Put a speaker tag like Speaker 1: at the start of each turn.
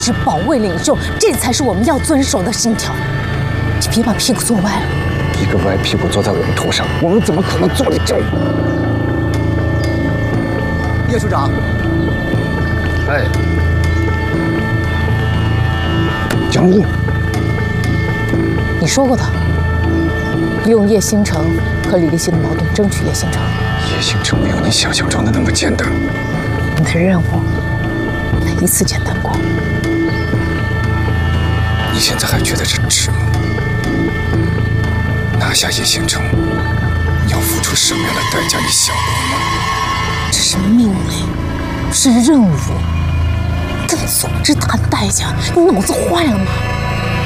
Speaker 1: 是保卫领袖，这才是我们要遵守的信条。你别把屁股坐歪了。
Speaker 2: 一个歪屁股坐在我们头上，我们怎么可能做得正？叶处长，哎，杨璐，
Speaker 1: 你说过的，利用叶星辰和李立新的矛盾，争取叶星辰。
Speaker 2: 叶星辰没有你想象中的那么简单。
Speaker 1: 你的任务哪一次简单过？
Speaker 2: 你现在还觉得这值吗？拿下叶星辰，你要付出什么样的代价？你想过吗？
Speaker 1: 这是命令，是任务，跟组织谈代价，你脑子坏了吗？